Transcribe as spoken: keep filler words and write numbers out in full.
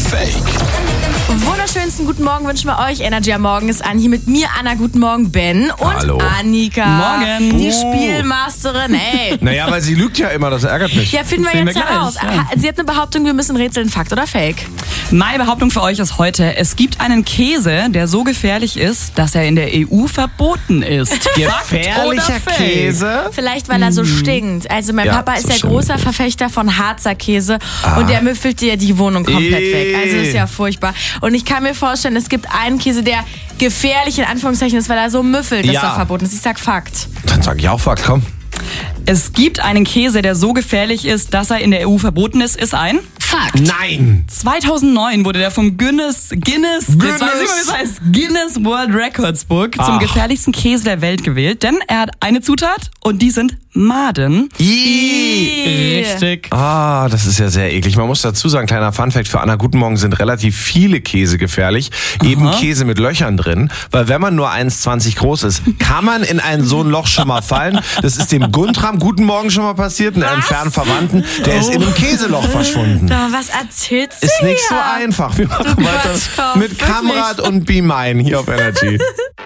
Fake? Wunderschönsten guten Morgen wünschen wir euch. Energy am Morgen ist an. Hier mit mir, Anna. Guten Morgen, Ben. Und Hallo. Annika. Morgen. Die Oh. Spielmasterin. Ey. Naja, weil sie lügt ja immer, das ärgert mich. Ja, finden wir Sehen jetzt wir gleich, heraus. ja. Sie hat eine Behauptung, wir müssen rätseln. Fakt oder Fake? Meine Behauptung für euch ist heute, es gibt einen Käse, der so gefährlich ist, dass er in der E U verboten ist. Gefährlicher Fakt oder Fake? Käse? Vielleicht, weil er so stinkt. Also mein Ja, Papa ist so ja stimmt. großer Verfechter von Harzer Käse und der müffelt dir die Wohnung komplett Ih. weg. Also ist ja furchtbar. Und ich kann mir vorstellen, es gibt einen Käse, der gefährlich in Anführungszeichen ist, weil er so müffelt, dass Ja. er verboten ist. Ich sag Fakt. Dann sag ich auch Fakt, komm. Es gibt einen Käse, der so gefährlich ist, dass er in der E U verboten ist, ist ein Fakt. Nein! zweitausendneun wurde der vom Guinness, Guinness, Guinness. Jetzt weiß ich, wie es heißt, Guinness World Records Book zum Ach. gefährlichsten Käse der Welt gewählt, denn er hat eine Zutat und die sind Maden. Ih. Richtig. Ah, das ist ja sehr eklig. Man muss dazu sagen, kleiner Funfact für Anna, guten Morgen, sind relativ viele Käse gefährlich. Eben Käse mit Löchern drin, weil wenn man nur eins zwanzig groß ist, kann man in ein so ein Loch schon mal fallen. Das ist dem Guntram guten Morgen schon mal passiert, einem entfernten Verwandten. Der ist in einem Käseloch verschwunden. Da, was erzählst du Ist nicht so hier? einfach. Wir machen Du weiter Quatschkopf, mit Kamrat und Be Mine hier auf Energy.